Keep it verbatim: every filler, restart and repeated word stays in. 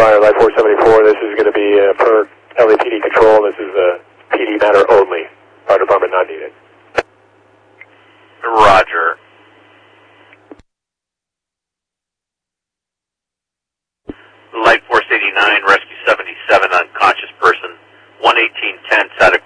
Fire, Light four seventy-four. This is going to be uh, per L A P D control. This is a P D matter only. Fire department not needed. Roger. Light Force eighty-nine, Rescue seventy-seven, unconscious person, one eighteen ten, Santa